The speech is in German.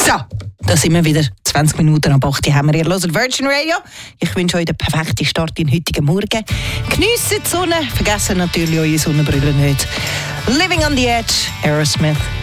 So, da sind wir wieder. 20 Minuten ab 8 haben wir. Ihr hört Virgin Radio. Ich wünsche euch den perfekten Start in den heutigen Morgen. Geniessen die Sonne. Vergessen natürlich eure Sonnenbrille nicht. Living on the Edge, Aerosmith.